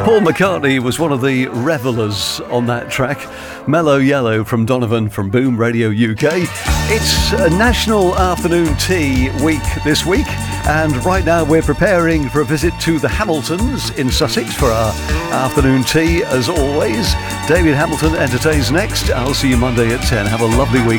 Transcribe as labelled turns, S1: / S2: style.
S1: Paul McCartney was one of the revellers on that track. Mellow Yellow from Donovan from Boom Radio UK. It's a National Afternoon Tea week this week, and right now we're preparing for a visit to the Hamiltons in Sussex for our afternoon tea. As always, David Hamilton entertains next. I'll see you Monday at 10. Have a lovely week.